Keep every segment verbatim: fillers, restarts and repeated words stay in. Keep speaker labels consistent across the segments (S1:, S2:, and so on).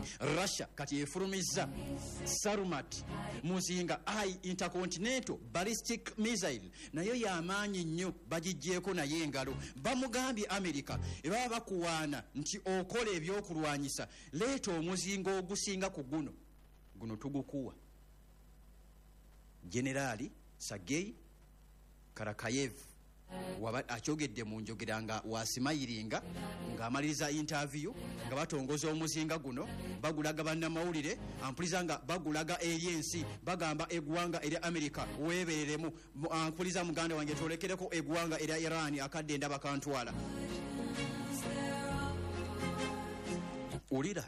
S1: Russia kati efulumiza Sarmat muzinga I intercontinental ballistic missile nayo yamanyi nnyo bagijjeeko naye engalo bamugambye America ebaba bakuwaana nti okola ebyokulwanyisa leeta omuzinga ogusinga ku guno guno tugukuwa. Generali Sergei Karakayev waba akyogedde mu njogera nga wasimayiringa ng'amaliriza interview nga batongoza omuzinga guno bagulaga bannamawulire ampuliza nga bagulaga eri ensi bagamba eggwanga erya America weebereremu ampuliza muganda wange tolekereko eggwanga erya Iran akadde ndaba kantwala. Ulira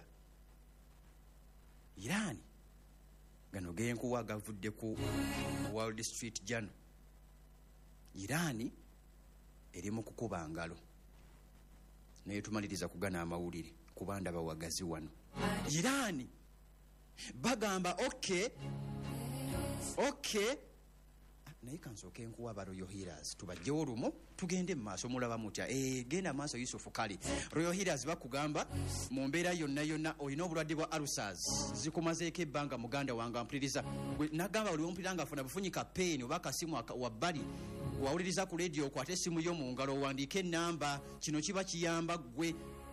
S1: Iran gano genkuwa gavudde ku Wall Street Journal. Iran eri mu kukuba ngalo naye tumaliriza kugana amawulire kubanda bawagazi wano. Iran bagamba okay okay naye kansooke enkuwa ba Royal Healers tubajjewo lumo tugende mu maaso mulaba mutya eh genda maaso Yusuf Kali. Royal Healers bakugamba mu mbeera yonna yonna olina obulwadde bwa ulcers zikumazeeko ebbanga muganda wange ampuliriza nagamba oli ompuliranga afuna bufunyika pain oba kasimu wabbali wawuliriza ku radio okwate essimu yo mu ngalo owandiike ennamba kino kiba kiyamba gwe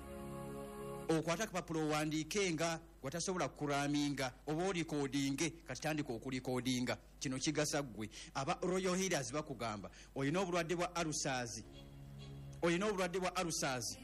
S1: okwata kapapula owandiike nga watasobola kuraminga oba olikodinge kati tandika okulikodinga kino kigasa gwe. Aba Royal Healers bakugamba olina obulwadde bwa ulcers olina obulwadde bwa ulcers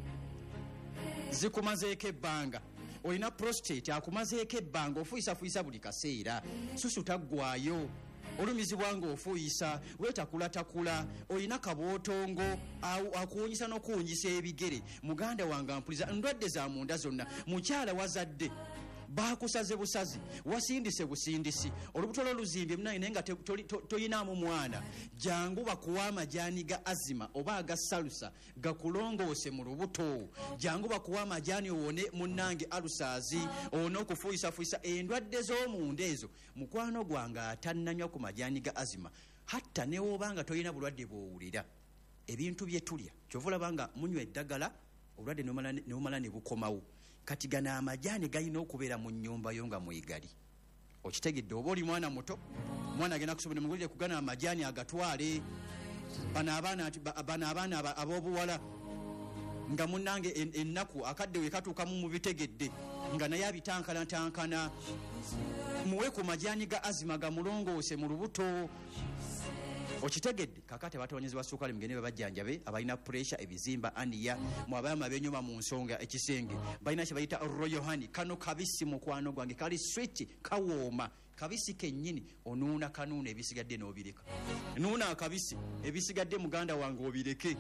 S1: zikumazeeko ebbanga olina prostate akumazeeko ebbanga ofuuyisa fuuyisa buli kaseera susu taggwayo olumizibwa nga ofuuyisa wetakulatakula olina kabootongo akuwunyisa n'okuwunyisa ebigere muganda wange ampuliza ndwadde za munda zonna mukyala wazadde bakusaze busazi wasindise busindisi olubuto loluzimbye munaye naye nga toyinaamu mwana jangu bakuwa amajaani ga azima oba aga salusa gakulongoose mu lubuto jangu bakuwa amajaani owone munnange alusazi ono okufuuyisafuyisa endwadde z'omunda ezo mukwano gwange atannanywa ku majaani ga azima hatta newoobanga toyina bulwadde bw'owulira ebintu bye tulya kyova olabanga munywa eddagala obulwadde neomala ne bukomawo kati gana amajaani galina okubeera mu nnyumba yo nga mwegali okitegedde oba oli mwana muto mwana agenda kusobola mugulire kugana amajaani agatwale bano abaana ab'obuwala nga munnange ennaku akadde we katuukamu mu bitegedde nga naye abitankanatankana muwe ku majaani ga azima gamulongoose mu lubuto okitegedde kakate batawanyizibwa sukali mugende babajjanjabe abalina pressure ebizimba aniya mu abayama benyuma mu nsonga ekisenge balina kye bayita Royal Honey kano kabisi mukwano gwange kali sweet kawooma kabisi kennyini onuuna kanuuna ebisigadde n'obireka nuuna akabisi ebisigadde muganda wange obireke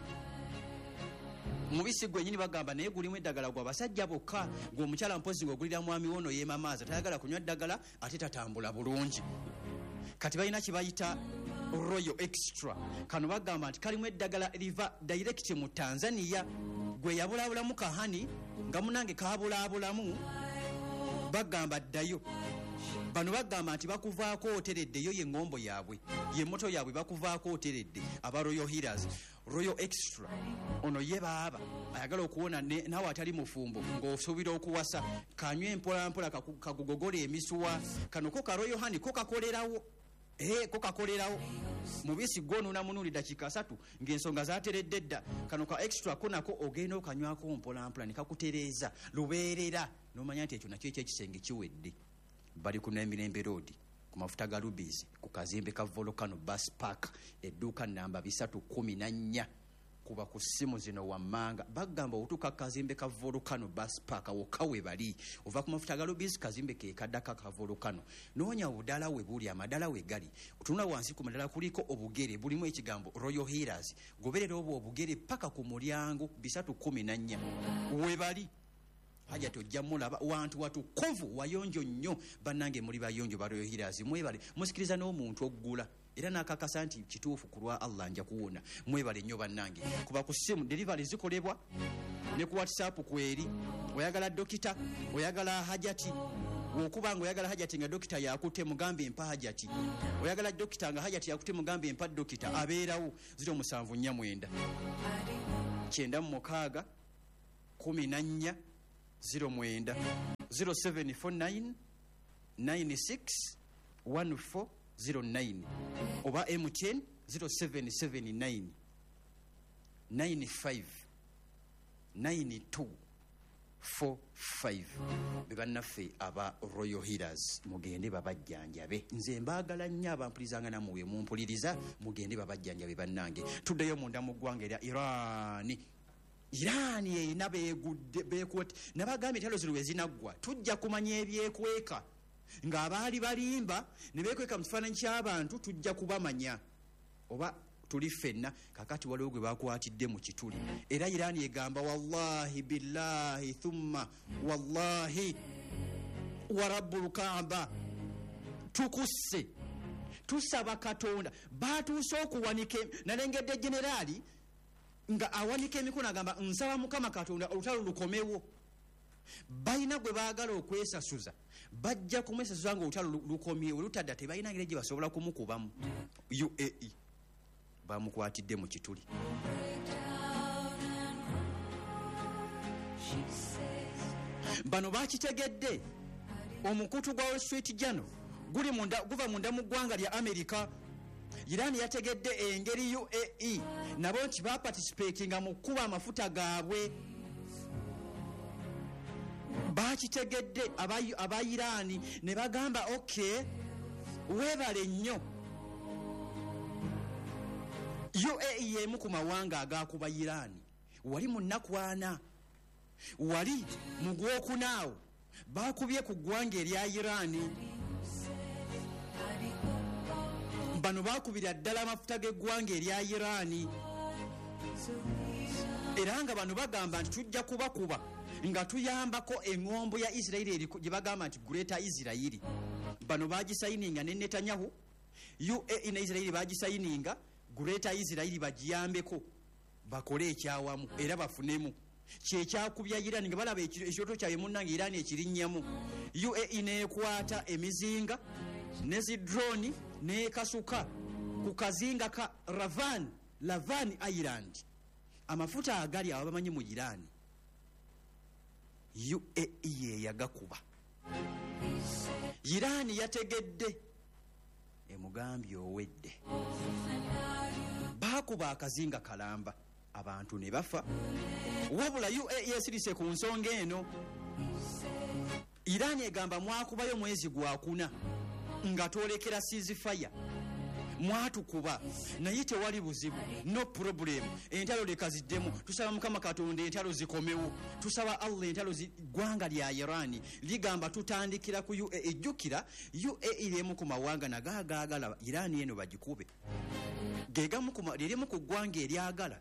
S1: mubisi gwe nyini bagamba naye gulimu eddagala gwa basajja bokka ng'omukyala mpozi ng'ogulira mwami wono yeemamaaza tayagala kunywa ddagala ate tatambula bulungi kati balina kye bayita Royal Extra kano bagamba nti kalimu eddagala liva direct mu Tanzania gwe yabulabulamu kahani nga munange kabulabulamu bagamba ddayo bano bagamba nti bakuvaako oteredde yo ye ngombo yaabwe ye moto yaabwe bakuvaako oteredde aba Royal Healers. Royal Extra ono ye baaba ayagala okuwona nawe atali mufumbo ng'osuubira okuwasa kanywe mpola mpola kakugogola emisuwa kano ko ka Royal Honey ko kakolerawo eh ko kakolerawo mubisi gwonuuna munuli dakika asatu ng'ensonga zaateredde dda kano ka Extra ko nako ogenda okanywako mpola mpola ne kakutereeza lubeerera n'omanya nti ekyo nakyo ekyekisenge kiwedde. Bali ku Namirembe Road ku mafuta ga Rubies ku kazimbe ka Volcano Bus Park edduuka namba bisatu kumi na nnya kuba ku simu zino wammanga bagamba otuka kazimbe ka Volcano Bus Park wokawe bali ova ku mafuta ga Rubies kazimbe ke kadaka ka Volcano noonya obudala we buli amadala we gali otuna wansi ku madala kuliko obugere bulimu ekigambo Royal Healers goberera obwo obugere paka ku mulyango bisatu kumi na nnya we bali haja tojja mulaba wantu watu kovu wayonjo nnyo bannange muri bayonjo ba Royal Healers mwebale musikiriza n'omuntu oggula era nakakasa nti kituufu kulwa Allah nja kuwona mwebale nnyo bannange kuba ku simu delivery zikolebwa ne ku WhatsApp kweri oyagala dokita oyagala hajati okuba ngo oyagala hajati nga dokita yakute mugambe empa hajati oyagala dokita nga hajati yakute mugambe empa dokita abeerawo ziro musanvu nnya mwenda kyenda mu mukaaga kumi na nnya zero nine zero seven four nine nine six one four zero nine oba M T N zero seven seven nine nine five nine two four five. Bebannaffe aba Royal Healers mugende babajjanjabe. Nze mbaagala nnyo abampulizanga namuwe mumpuliriza mugende babajjanjabe bannange. Tuddeyo munda mu ggwanga erya Irani. Irani erina beegudde beekwete nabagambye entalo zino ezinaggwa tujja kumanya ebyekweka ng'abaali balimba ne beekweka mu kifaananyi ky'abantu tujja kubamanya oba tuli ffenna kakati waliwo gwe bakwatidde mu kituli. Era Irani egamba wallahi billahi thumma wallahi wa rabbul kaaba tukusse tusaba Katonda batuuse okuwanika. Nalengedde generali nga awanika emikono agamba nsaba Mukama Katonda olutalo lukomewo. Balina gwe baagala okwesasuza bajja kumwesasuza nga olutalo lukomyewo lutadda tebalina ngeri gye basobola kumukubamu. U A E bamukwatidde mu kituli. Bano bakitegedde omukutu gwa Wall Street Journal guli munda guva munda mu ggwanga lya Amerika. Irani yategedde engeri U A E nabo nti baparticipatinga mu kuba amafuta gaabwe. Bakitegedde aba Irani ne bagamba okay webale nnyo. U A E yemu ku mawanga agakuba Irani. Wali mu nnakwana wali mu gwokunaawo bakubye ku ggwanga erya Irani. Bano bakubira ddala amafuta g'eggwanga erya Irani. Era nga bano bagamba nti tujja kubakuba nga tuyambako eŋŋombo ya Isirayiri gye bagamba nti Greater Isirayiri. Bano bagisayininga ne Netanyahu. U A E ne Isirayiri bagisayininga Greater Isirayiri bagiyambeko bakole ekyawamu era bafunemu. Kyekyakubya Irani nga balaba ekyoto kyawe munnange Irani ekirinnyamu. U A E neekwata emizinga ne zidroni neekasuka ku kazinga ka Ravan Lavan Island. Amafuta agali abo bamanyi mu Irani. U A E ye yagakuba. Irani yategedde emugambye owedde. Bakuba akazinga kalamba abantu ne bafa. Wabula U A E esirise ku nsonga eno. Irani egamba mwakubayo mwezi gwakuna nga twolekera ceasefire. Mwatukuba naye tewali buzibu, no problem. Entalo leka ziddemu. Tusaba Mukama Katonda entalo zikomewo. Tusaba Allah entalo ggwanga lya Irani ligamba tutandikira ku U A E. Jjukira U A E lemu ku mawanga nagagaagala Irani eno bagikube. Gegamu ku lirimu ku ggwanga eryagala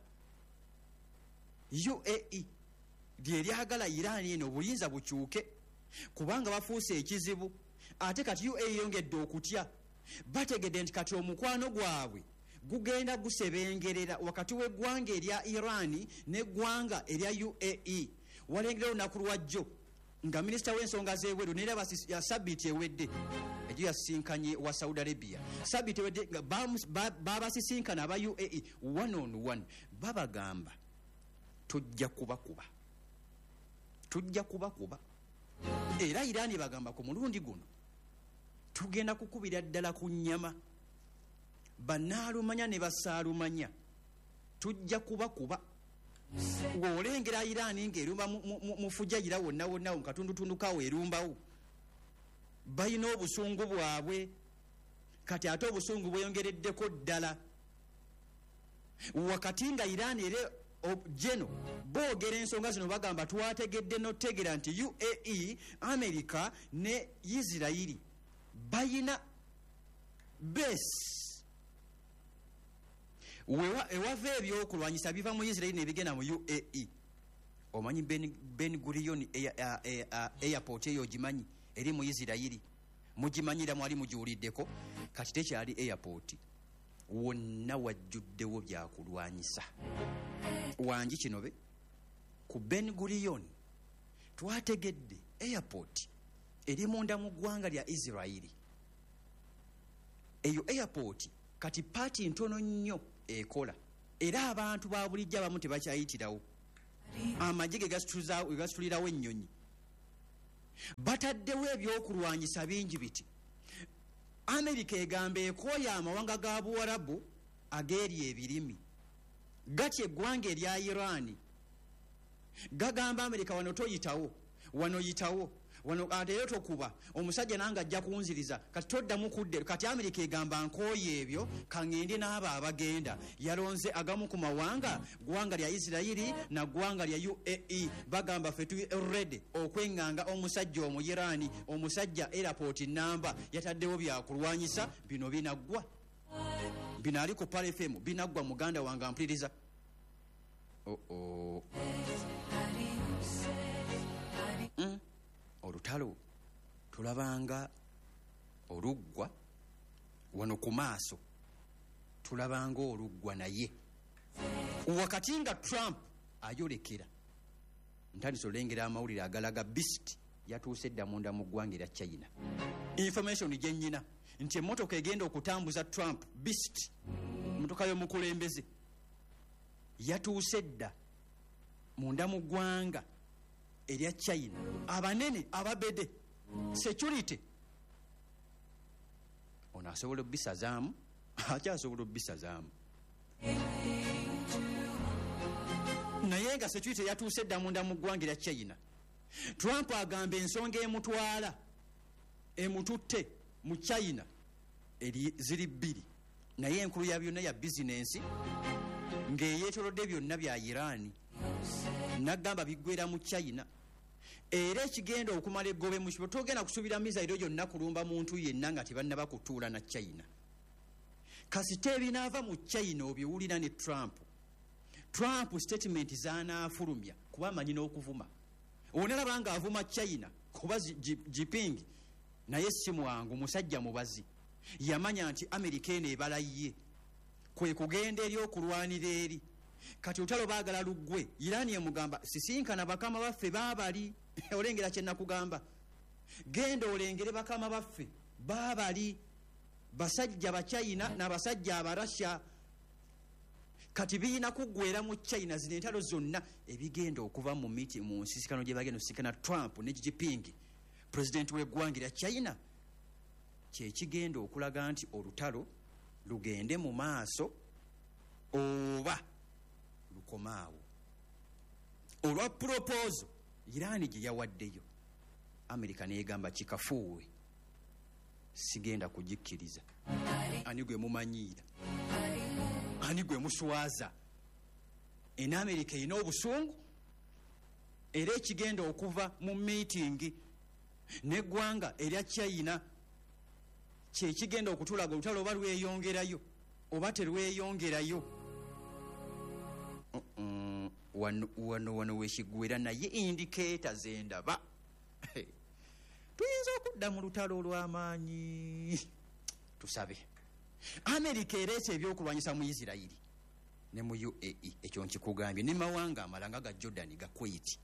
S1: U A E lyeryagala Irani eno obuyinza bukyuke kubanga bafuuse ekizibu. Ate kati U A E yongedde okutya. Bategedde nti kati omukwano gwabwe gugenda gusebengerera wakati w'eggwanga erya Irani n'eggwanga erya U A E. Walengera olunaku lwajjo nga minisita w'ensonga z'ebweru neera ya Sabiti ewedde egyo yasisinkanye wa Saudi Arabia. Sabiti ewedde nga babasisinkana aba U A E one on one. Babagamba tujja kubakuba tujja kubakuba. Era Irani bagamba ku mulundi guno tugenda kukubira ddala ku nnyama. Bannaalumanya ne basaalumanya tujja kubakuba. Ng'olengera Irani ng'erumba mu Fujayira wonna wonna mu katundutundu kawo erumbawo. Balina obusungu bwabwe kati ate obusungu bweyongereddeko ddala. Wakati nga Irani ere Jeno boogera ensonga zino bagamba twategedde n'otegera nti U A E, Amerika ne Isirayiri bayina base wewa ewava ebyokulwanyisa biva mu Isirayiri nebigenda mu U A E. Omanyi Ben, Ben Gurion airport eyo gimanyi eri mu Isirayiri mugimanyira mwali mugiwuliddeko kati tekyali airport wonna wajjuddewo byakulwanyisa. Wangi kinobe ku Ben Gurion twategedde airport eri munda mu ggwanga lya Isirayiri. Eyo airport kati paati ntono nnyo ekola era abantu ba bulijjo abamu tebakyayitirawo. Amagye ge gasitulirawo ennyonyi bataddewo ebyokulwanyisa bingi biti. Amerika egamba ekooya amawanga ga Buwarabu ageeri ebirimi gatya eggwanga erya Iran gagamba Amerika wano toyitawo wano yitawo wano ate yo tokuba omusajja nanga ajja kunziriza kati toddamu kudde. Kati Amerika egamba nkooye ebyo kangende n'abo abagenda. Yalonze agamu ku mawanga gwanga lya Isirairi na gwanga lya U A E bagamba fetu ready okwenganga omusajja omu Iran omusajja airport namba yataddewo byakulwanyisa bino binaggwa bino ali ku Pale F M binaggwa muganda wange mpuliriza. Oh oh. Mm. Olutalo tulabanga oluggwa wano ku maaso tulabanga oluggwa naye wakati nga Trump ayolekera ntandise olengera amawulire agalaga Beast yatuuse dda munda mu ggwanga lya China. Information gye nnyina nti emmotoka egenda okutambuza Trump Beast mmotoka y'omukulembeze yatuuse dda munda mu ggwanga erya China. Abanene ababede security ono asobola obbisazaamu akyasobola obbisazaamu naye nga security yatuuse dda munda mu ggwanga erya China. Trump agamba ensonga emutwala emututte mu China eri ziri bbiri naye enkulu ya byonna ya bizinensi ng'eyeetolodde byonna bya Iran nagamba biggwera mu China. Era ekigenda okumala eggobe mu kibo togenda kusubira mizairo gyonna kulumba muntu yenna nga tebannaba kutuula na China. Kasite ebinaava mu China obiwulira ne Trump. Trump statement zanaafulumya kuba amanyi n'okuvuma. Onalaba nga avuma China kuba Jinping naye si mwangu musajja mubazi. Yamanya nti Amerika eno ebala ye kwe kugenda eri okulwanira eri. Kati olutalo baagala luggwe. Iran emugamba sisinkana bakama baffe baabali. Olengera kye nakugamba. Genda olengere bakama baffe baabali basajja ba China n'abasajja aba Russia. Kati biina kuggwera mu China zino entalo zonna ebigenda okuva mu miti mu nsisikano gye bagenda osikana Trump ne Xi Jinping president w'eggwanga lya China kye kigenda okulaga nti olutalo lugende mu maaso oba lukomaawo. Olwa proposal Iran gye yawaddeyo Amerika neegamba kikafuuwe sigenda kugikkiriza. Ani gwe mumanyiira ani gwe muswaza ena Amerika erina obusungu era ekigenda okuva mu meeting n'eggwanga erya China kye kigenda okutulaga olutalo oba lweyongerayo oba terweyongerayo. Uh-uh. wano wano wano wekigwera naye indicator zendaba tuyinza okudda mu lutalo olw'amaanyi. Tusabe Amerika ereese ebyokulwanyisa mu Isirairi ne mu U A E ekyo nkikugambye ne mawanga amalanga ga Jordan ga Kuwait.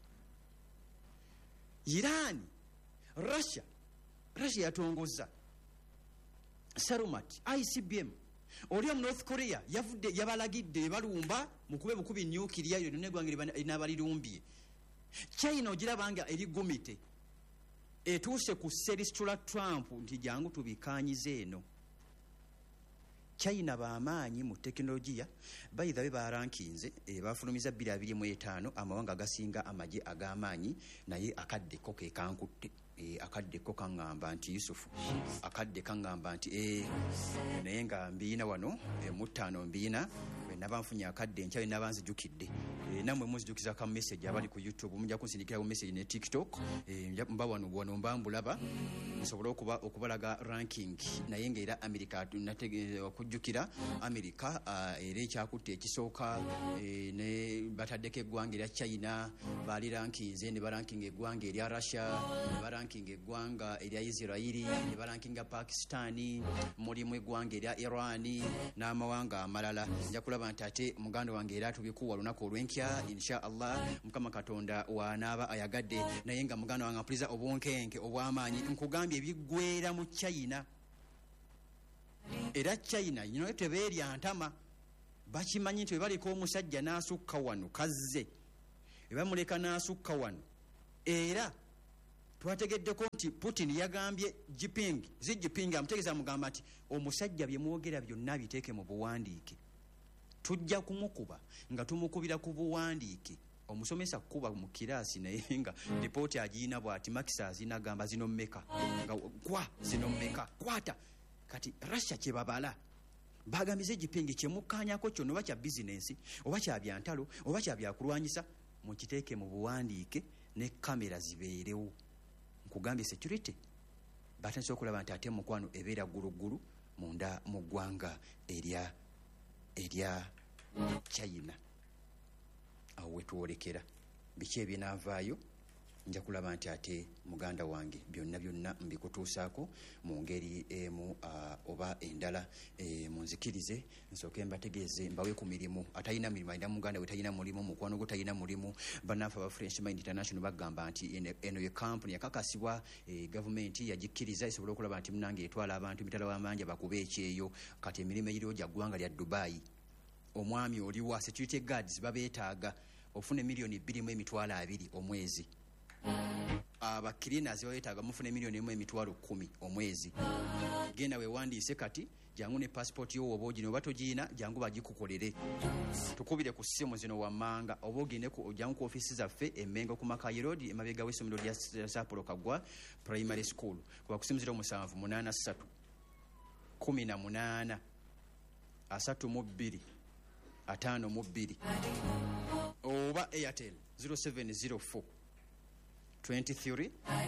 S1: Iran Russia Russia yatongoza Sarumat I C B M oli mu North Korea yavudde yabalagidde balumba mukube bukubi nuclear yo ne gwangire inabalirumbye. China ogirabanga eri gumite etuuse ku seristula Trump nti jangu tubikanyize eno. China bamaanyi mu teknologiya bayitha be barankinze e bafulumiza bbiri abiri mu etaano amawanga agasinga amaje agamaanyi naye akadde ko ke kankutte e akadde ko kangamba nti Yusufu akadde kangamba nti e naye nga mbiina wano e mutano mbiina nabanfunya akadde nkyawe nabanzijukidde e namwe muzijukiza ka message abali ku YouTube mujja kunsindikira ku message ne TikTok e mba wano wano mbambulaba nsobola okuba okubalaga ranking naye ngera America natege okujjukira America uh, era ekyakutte ekisooka e, ne bataddeko eggwanga erya China bali rankings ne baranking eggwanga erya Russia ne baranking eggwanga erya Israeli ne baranking Pakistani mulimu eggwanga erya Iran n'amawanga amalala. Nja kulaba nti ate muganda wange era tubikuwa lunaku olw'enkya insha Allah Mukama Katonda wanaaba ayagadde naye nga muganda wange ampuliza obwonkenke obw'amaanyi nkugambye ebiggwera mu China era China you know tebeerya ntama bakimanyi nti baliko omusajja n'asukka wano kazze ebamuleka n'asukka wano era twategeddeko nti Putin yagambye Jinping Xi Jinping amutegeeza mugamba nti omusajja bye mwogera byonna biteeke mu buwandiike tujja kumukuba nga tumukubira ku buwandiike omusomesa kuba mu kiraasi naye nga lipooti agiina bw'ati makisa azinagamba zino mmeka nga kwa zino mmeka kwata kati Russia kye babala bagambye Xi Jinping kyemukkaanyako kyonna oba kya bizinensi oba kya byantalo oba kya byakulwanyisa mukiteeke mu buwandiike ne kamera zibeerewo nkugambye security batandise okulaba nti ate mukwano ebeera gguluggulu munda mu ggwanga erya erya China awo wetwolekera biki ebinaavaayo nja kulaba nti ate muganda wange byonna byonna mbikutuusaako mu ngeri emu uh, oba endala e, munzikirize nsooke mbategeeze mbawe ku mirimu atalina mirimu alina muganda we talina mulimu mukwano gwe talina mulimu bannaffe aba French Mind International bagamba nti eno ye kampuni yakakasibwa e, gavumenti yagikkiriza esobola okulaba nti munange etwala abantu emitala w'amangi bakube ekyeyo kati emirimu egiriwo gya ggwanga lya Dubai omwami oliwa security guards babeetaaga ofune miliyoni bbiri mu emitwalo abiri omwezi abakirinas babeetaaga mufune miliyoni emu emitwalo kkumi omwezi genda weewandiise kati jangu ne passport yo oba ogine oba togiina jangu bagikukolere tukubire ku ssimu zino wammanga oba ogine jangu ku ofisi zaffe emmengo ku Makayi Road emabega w'essomero lya Sapolo Kagwa Primary School kuba ku ssimu ziro musanvu munaana ssatu kumi na munaana asatu mu bbiri ataano mu bbiri oba Airtel zero seven zero four twenty-three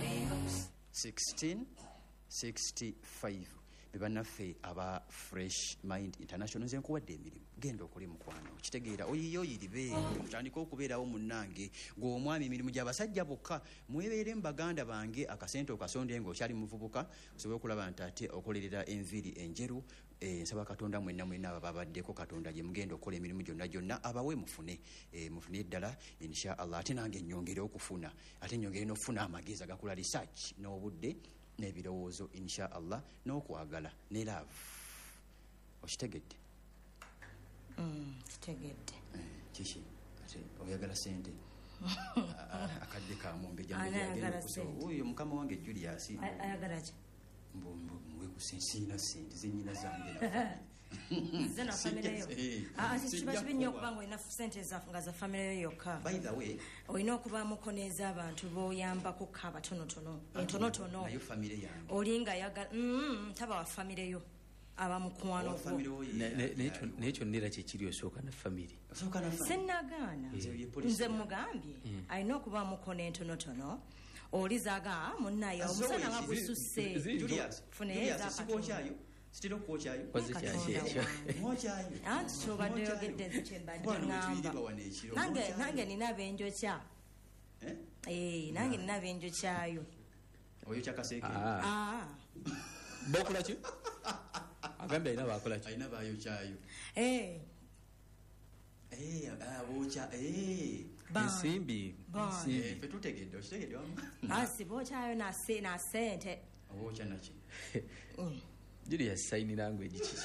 S1: sixteen sixty-five bebannaffe aba Fresh Mind International nze nkuwadde emirimu genda okole mukwano kitegeera oyiyoyiribe mutandika okubeerawo munnange ng'omwami emirimu gy'abasajja bokka mwebeere mu baganda bange akasente okasonde ng'okyali muvubuka osobole okulaba nti ate okolerera enviiri enjeru e, nsaba Katonda mwenna mwenna aba babaddeko Katonda gye mugenda okukola emirimu gyonna gyonna abawe mufune e, mufune eddala insha Allah ate nange nnyongere okufuna ate nnyongere n'okufuna amagezi agakula research n'obudde n'ebirowoozo insha Allah n'okwagala ne love okitegedde
S2: kitegedde
S1: kiki ate oyagala sente akadde kamumbe jambeoyo mukama wange Julius
S2: ayagala ki
S1: mwe kusensiina sente zenyina zange
S2: zena family yo ah kiba kibinyo okubango ina sente zafunga za family yo yokka
S1: by the way
S2: oyina okuba mukoneza abantu boyamba kukaba tono tono tono tono
S1: nayo family yange
S2: olinga yaga mm taba wa family yo aba mukwano
S1: ko
S3: necho necho ndira kikiri osoka na family
S1: osoka na family
S2: senagana nze mugambye ayina okuba mukone tono tono olizaga munnayo omusana ngagususe
S1: Julius
S2: funeza
S1: sikochayo sitiro kuochayo
S3: kwazikyacho
S1: mochayo
S2: anti chobadde yogedde nchembadde ngamba nange nange nina benjo cha
S1: eh
S2: eh nange nina benjo chayo
S1: oyo chakaseke
S2: ah
S3: bokula ki agambe ina bakola ki
S1: ina bayo chayo
S2: eh
S1: eh abocha eh
S3: Nsimbi
S1: nsimbi fetutegedde okitegedde
S2: asi bochayo na se na sente
S1: abocha nachi
S3: Julius sign language kiki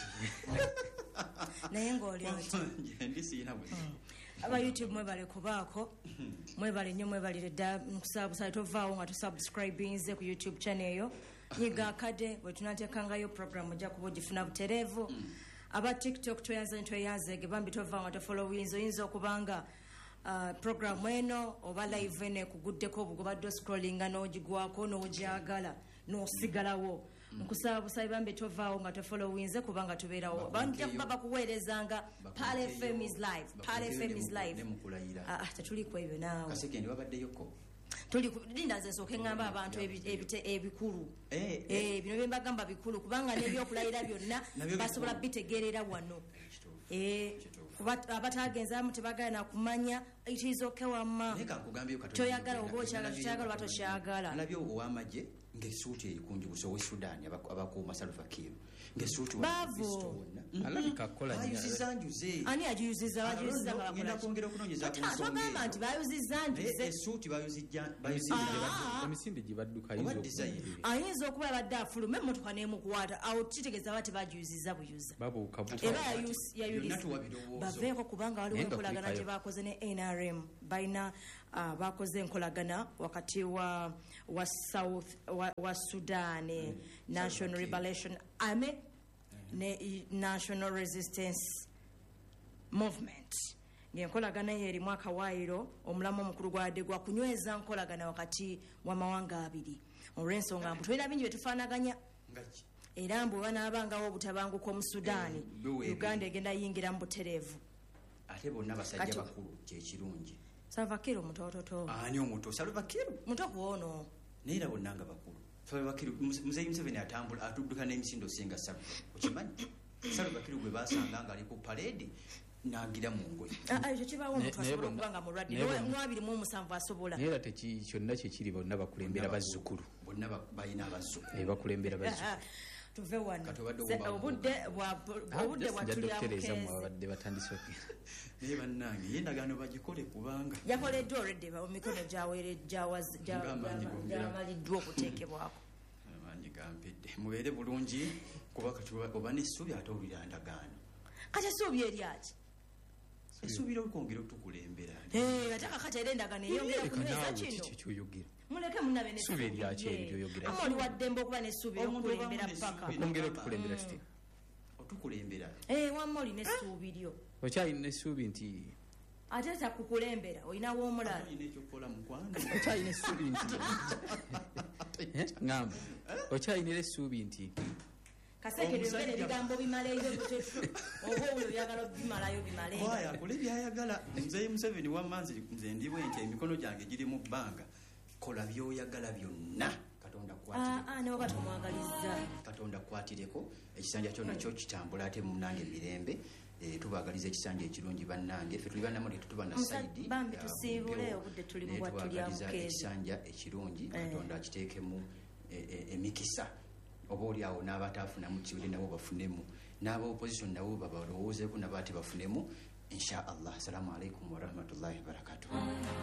S2: naye ng'oli
S1: ndi siina bwe
S2: aba YouTube mwebale kubaako mwebale nnyo mwebalire dda nkusaabusaale tovaawo nga tusubscribinze ku YouTube channel eyo nyiga akade bwe tunateekangayo program ojja kuba ogifuna butereevu aba TikTok tweyanze ntweyanze ge bambi tovaawo nga tofollowinze oyinza okubanga Uh, program eno oba live ene kuguddeko obugobadde scrollinga n'ogigwako n'ogyagala n'osigalawo nkusaabusabe bambi tovaawo nga tofollowinze kubanga tubeerawo banja kuba bakuweerezanga Pale F M is live Pale F M is live ah tetuli ku ebyo naawe
S1: kaseke ndi wabaddeyoko
S2: tuli linda nze nsooke ngamba abantu ebikulu eh bino bye mbagamba bikulu kubanga n'ebyokulayira byonna basobola bitegeerera wano eh abatagenza mu tebagana kumanya it is okay wamma toyagala oba okyagala bato kyagala
S1: nabyo owamagye ng'essuuti eyikunjubusa ow'e Sudan abakuuma Salva Kiir ng'essuuti
S2: baavo
S3: alabika kola
S1: bayuzizza njuze
S2: ani yagiyuzizza bagiyuzizza nga
S1: ngenda kwongera okunoonyeza ku nsonga
S2: bagamba nti bayuzizza njuze
S1: essuuti bayuzijja
S3: emisinde gye badduka
S2: ayinza okuba yabadde afuluma emmotoka n'emukwata awo kitegeeza ba tebagiyuzizza buyuza
S3: babuuka
S2: era bampulirize baveeko kubanga waliwo enkolagana gye bakoze ne N R M balina uh, bakoze enkolagana wakati wa wa South wa, wa Sudan mm. National okay. Liberation Army mm-hmm. ne National Resistance Movement ng'enkolagana yeri mwaka wairo omulamu omukulu gwadde gwa kunyweza nkolagana wakati wa mawanga abiri olw'ensonga mbu tulina bingi byetufaanaganya era mbu banaabangawo obutabanguko mu Sudaani Uganda egenda yingira mu butereevu
S1: ate bonna basajja bakulu kyekirungi
S2: Salva Kiir omutoototo
S1: ani omuto Salva Kiir
S2: muto kuono
S1: neera bonna nga bakulu Salva Kiir Muzeeyi Museveni atambula atudduka n'emisindo singa Salva okimanyi Salva Kiir gwe basanga nga ali ku parade nagira mu ngoye
S2: ekyo kibaawo omuntu asobola okubanga mulwadde mwabiri mu omusanvu asobola
S3: naye ate kyonna kyekiri bonna bakulembera bazzukulu
S1: bonna balina abazzukulu
S3: ne bakulembera bazzukulu
S2: tuve wano obudde obudde bwatulyabukeezi
S3: abadde batandise
S1: naye bannange ye endagaano bagikole kubanga
S2: yakoleddwa olwedde emikono gyamaliddwa okuteekebwako
S1: amaanyi gampedde mubeere bulungi kuba oba n'essuubi ate owulira ndagaano
S2: kati essuubi eryaki
S1: esuubira okwongera okutukulembera
S2: ate kakati era endagaano eyongera kunyweza kino muleke munabe
S3: n'essuubi
S2: amoli waddembe okuba n'essuubi eyokukulembera paka
S3: okwongera okukulembera kiti
S1: otukulembera
S2: wamma oli n'essuubi lyo
S3: okyalina essuubi nti
S2: ate takukulembera olinawo omulala
S1: ekyokukola mukwano
S3: okyalina essuubi nti ngamba okyalina essuubi nti
S2: kasekerera ebigambo bimaleyo butefu oba oyo oyagala bimalayo bimaleyo
S1: waya akole byayagala Muzeeyi Museveni wammanzi nze ndibwe nti emikono gyange giri mu bbanga kola byoyagala byonna Katonda kwatireko
S2: ne wakati omwagaliza
S1: Katonda kwatireko ekisanja kyo nakyo kitambula ate munange mirembe tubagaliza ekisanja ekirungi bannange ffe tuli bannamwe tetuba na saidi
S2: bambi tusiibule obudde tuli mu bwatulyamukeezi
S1: ekisanja ekirungi Katonda akiteekemu emikisa oba oliawo n'abataafunamu kiwere nabo bafunemu n'aba opposition nabo babalowoozeeko nabo ate bafunemu insha Allah. Assalamu alaikum warahmatullahi wabarakatuh.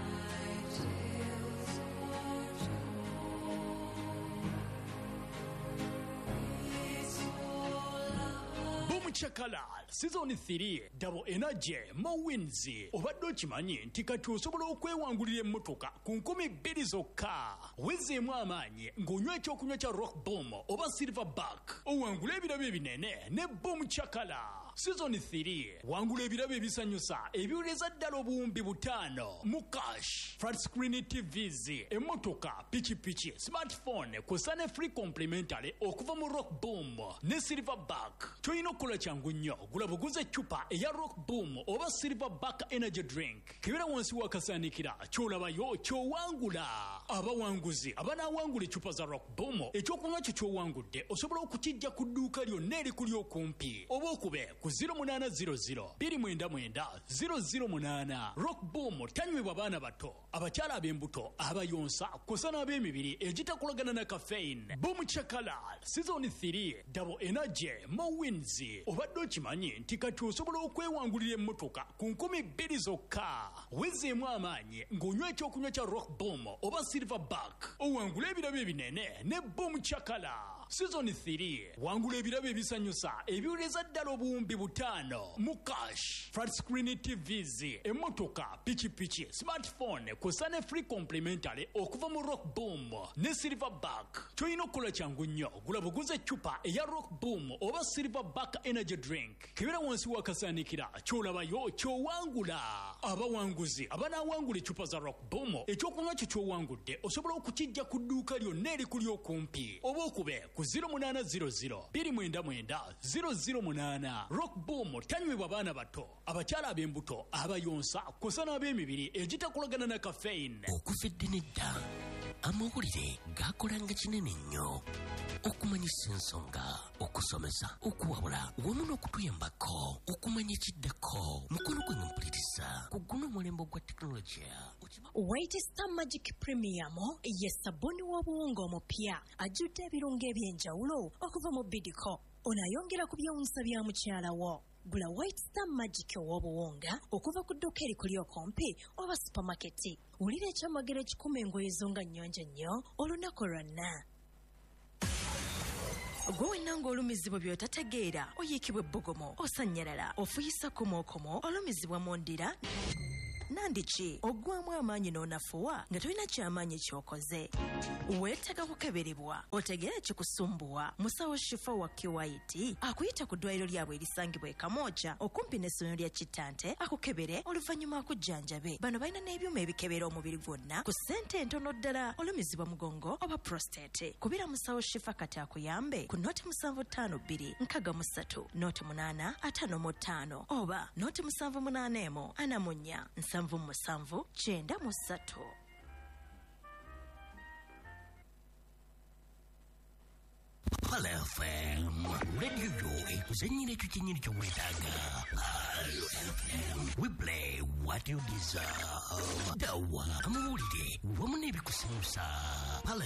S4: Chakala season three double energy mawins obadde okimanyi nti kati osobola okwewangulira emmotoka ku nkumi bbiri zokka wezeemu amaanyi ng'onywa ekyokunywa kya rock boom oba silverback owangula ebirabo ebinene ne boom chakala. Season three wangula ebirabo ebisanyusa ebiwuleza ddala obuwumbi butaano mu cash, flat screen T Vs, emmotoka, pikipiki, smartphone kusa ne free complimentary okuva mu rock boom ne silverback. Toyina okukola kyangu nnyo, gula buguze eccupa eya rock boom oba silverback energy drink kibera wansi wakasaanikira kyolabayo kyowangula. Abawanguzi abanaawangula eccupa za rock boom ekyokunywa kyo kyowangudde osobola okukijja ku dduuka lyonna erikuli okumpi oba okube ku zero munana zero zero two nine nine zero zero munana. Rock boom tanywebwa baana bato, abakyala ab'embuto, abayonsa kusa n'ab'emibiri egitakolagana na caffeine. Boom chakala season three double energy mawins obadde okimanyi nti kati osobola okwewangulira emmotoka ku nkumi bbiri zokka wezeemu amaanyi ng'onywa ekyokunywa kya rock boom oba silverback owangula ebirabo ebinene ne boom chakala. Season three wangula ebirabo ebisanyusa ebiwuleza ddala obuwumbi butaano mu cash, flat screen T Vs, emmotoka, pikipiki, smartphone kusa ne free complimentary okuva mu rock boom ne silverback. Toyina okukola kyangu nnyo, gula buguze eccupa eya rock boom oba silverback energy drink kibera wansi wakasaanikira kyolabayo kyowangula. Abawanguzi abanaawangula eccupa za rock boom ekyokunywa kyo kyowangudde osobola okukijja ku dduuka lyonna erikuli okumpi oba okube ku zero munana zero zero two nine nine zero zero munana. Rock boom tanywebwa baana bato, abakyala ab'embuto, abayonsa kusa n'ab'emibiri egitakolagana na caffeine.
S5: Okufedde nedda amawulire gakolanga kinene nnyo okumanyisa ensonga, okusomesa, okuwabula wamu n'okutuyambako okumanya ekiddako mukono gwe mpuliriza ku guno omulembe gwa tekinologiya.
S6: White Star Magic Premium ye sabuni w'obuwunga omupya ajjudde ebirungo eby'enjawulo okuva mu bidiko onayongera ku byewunsa bya mukyala wo. Gula White Star Magic ow'obuwunga okuva ku dduuka erikuli okumpi oba supamaketi. Wulira ekyamagero ekikuma engoye zo nga nnyonjo nnyo olunaku lwonna. gwe wenna ng'olumizibwa by'otategeera oyiikibwa ebbogomo osanyalala ofuyisa komookomo olumizibwa mu ndira nandiki oggwamu amaanyi n'onafuwa nga tolina kyamaanyi ky'okoze weetaaga kukeberebwa otegeera kikusumbuwa musawo shifa wa kiwaiti akuyita ku ddwaliro lyabwe erisangibwa e Kamooja okumpi n'essomero lya Kittante akukebere oluvannyuma akujjanjabe bano balina n'ebyuma ebikebera omubiri gwonna ku ssente entono ddala olumizibwa mugongo oba prostate kubira musawo shifa kati akuyambe ku nooti musanvu ttaano bbiri nkaga mu ssatu nooti munaana ataano mu ttaano oba nooti musanvu munaana emu ana mu nnya nsanvu musanvu kyenda mu ssatu.
S5: Pala F M radio yo ekuzanyira ekyo kyenyini ky'owetaaga. We play what you deserve. Dawa amawulire wamu n'ebikusimusa. Pala